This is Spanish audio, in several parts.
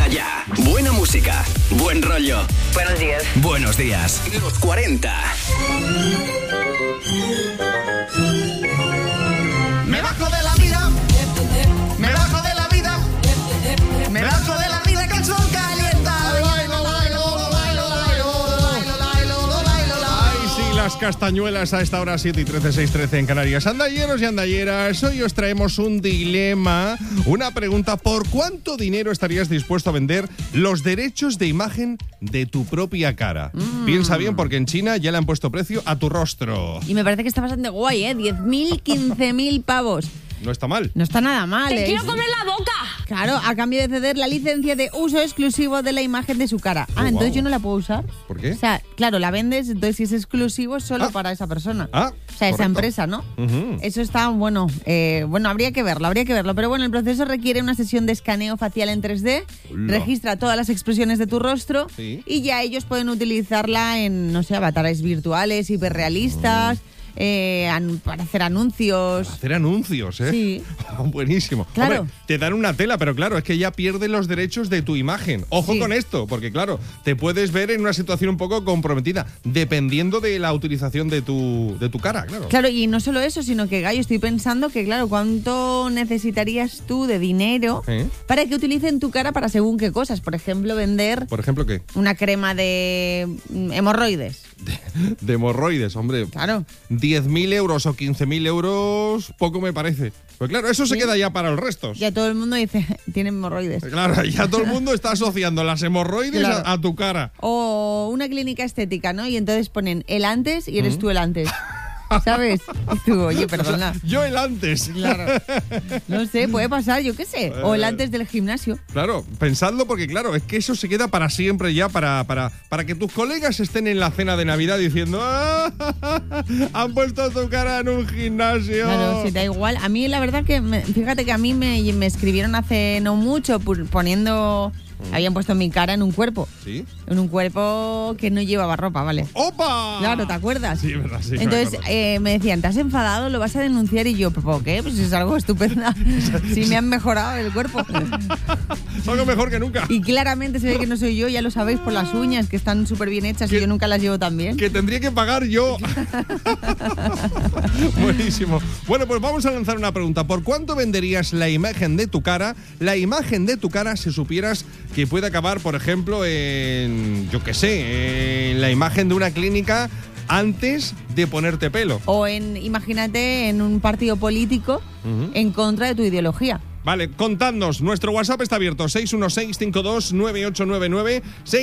Empieza ya. Buena música, buen rollo. Buenos días. Buenos días. Los 40. Me bajo de la vida. Me bajo de la vida. Me bajo de la vida que el sol calienta. Ay, sí, las castañuelas a esta hora 7:13, 6:13 en Canarias. Andalleros y andalleras, hoy os traemos un dilema, una pregunta. ¿Por cuánto dinero estarías dispuesto a vender los derechos de imagen de tu propia cara? Piensa bien, porque en China ya le han puesto precio a tu rostro. Y me parece que está bastante guay, 10.000, 15.000 pavos. No está mal. No está nada mal, ¡Te quiero comer la boca! Claro, a cambio de ceder la licencia de uso exclusivo de la imagen de su cara. Entonces yo no la puedo usar. ¿Por qué? O sea, claro, la vendes, entonces si es exclusivo solo para esa persona. O sea, esa correcto. empresa, ¿no? Ujú. Eso está bueno. Bueno, habría que verlo. Pero bueno, el proceso requiere una sesión de escaneo facial en 3D, registra todas las expresiones de tu rostro y ya ellos pueden utilizarla en, no sé, avatares virtuales, hiperrealistas. Para hacer anuncios. Hacer anuncios, ¿eh? Sí. Buenísimo. Claro. Hombre, te dan una tela, pero claro, es que ya pierden los derechos de tu imagen. Ojo con esto, porque claro, te puedes ver en una situación un poco comprometida, dependiendo de la utilización de tu cara, claro. Claro, y no solo eso, sino que, Gallo, estoy pensando que, claro, ¿cuánto necesitarías tú de dinero para que utilicen tu cara para según qué cosas? Por ejemplo, vender... ¿Por ejemplo qué? Una crema de hemorroides. De hemorroides, hombre. Claro. 10.000 euros o 15.000 euros, poco me parece. Pues claro, eso se queda ya para el resto. Ya todo el mundo dice, tiene hemorroides. Claro, ya todo el mundo está asociando las hemorroides Claro. a tu cara. O una clínica estética, ¿no? Y entonces ponen el antes y eres tú el antes. ¿Sabes? Y tú, oye, perdona. Yo el antes. Claro. No sé, puede pasar, yo qué sé. O el antes del gimnasio. Claro, pensadlo, porque claro, es que eso se queda para siempre ya, para que tus colegas estén en la cena de Navidad diciendo ¡ah! Han puesto tu cara en un gimnasio. Claro, si da igual. A mí la verdad que, fíjate que a mí me escribieron hace no mucho poniendo... Habían puesto mi cara en un cuerpo. ¿Sí? En un cuerpo que no llevaba ropa, ¿vale? ¡Opa! Claro, ¿te acuerdas? Sí, verdad, sí. Entonces me decían, ¿te has enfadado? ¿Lo vas a denunciar? Y yo, ¿por qué? Pues es algo estupendo. Sí, me han mejorado el cuerpo. Es algo mejor que nunca. Y claramente se ve que no soy yo, ya lo sabéis por las uñas, que están súper bien hechas y yo nunca las llevo tan bien. Que tendría que pagar yo. Buenísimo. Bueno, pues vamos a lanzar una pregunta. ¿Por cuánto venderías la imagen de tu cara? La imagen de tu cara, si supieras que puede acabar, por ejemplo, en, yo qué sé, en la imagen de una clínica antes de ponerte pelo. O imagínate, en un partido político en contra de tu ideología. Vale, contadnos. Nuestro WhatsApp está abierto. 616-529899.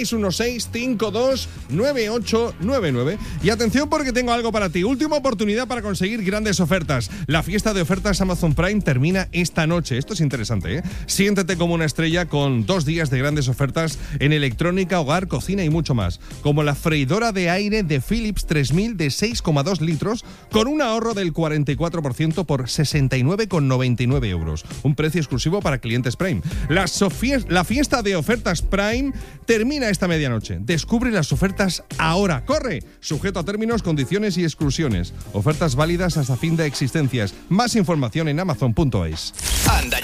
616-529899. Y atención, porque tengo algo para ti. Última oportunidad para conseguir grandes ofertas. La fiesta de ofertas Amazon Prime termina esta noche. Esto es interesante, ¿eh? Siéntete como una estrella con 2 días de grandes ofertas en electrónica, hogar, cocina y mucho más. Como la freidora de aire de Philips 3000 de 6,2 litros con un ahorro del 44% por 69,99 euros. Un precio exclusivo para clientes Prime. La fiesta de ofertas Prime termina esta medianoche. Descubre las ofertas ahora. ¡Corre! Sujeto a términos, condiciones y exclusiones. Ofertas válidas hasta fin de existencias. Más información en amazon.es. Anda